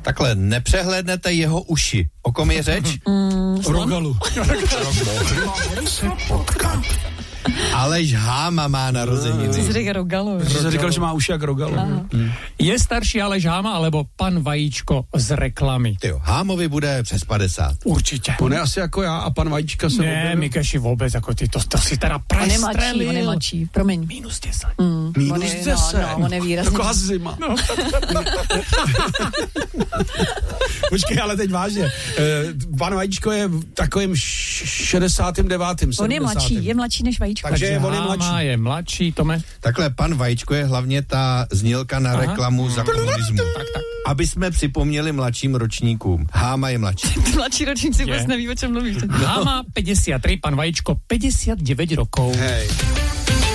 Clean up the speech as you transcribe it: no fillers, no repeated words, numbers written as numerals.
Takhle, nepřehlédnete jeho uši. O kom je řeč? Rogalu. Aleš Háma má narozeniny. Co jsi říkal Rogalu? Jsi říkal, že má uši jak Rogalu. Je starší Aleš Háma, alebo pan Vajíčko z reklamy? Tyjo, Hámovi bude přes 50. Určitě. On je asi jako já a pan Vajíčka se Ne, Mikeši, vůbec, jako ty, to si teda On je mladší, promiň. Minus 10. Minus 10. On je výrazně. Taková zima. No. Počkej, ale teď vážně. Pan Vajíčko je v takovým 69. 70. On je mladší než Vajíčko. Takže on je mladší. Je mladší, Tome. Takhle, pan Vajíčko je hlavně ta znělka na reklamu za komunismu. Tak. Aby jsme připomněli mladším ročníkům. Háma je mladší. Mladší ročníci vůbec neví, o čem mluvíš. Háma 53, pan Vajíčko 59 rokov. Hej.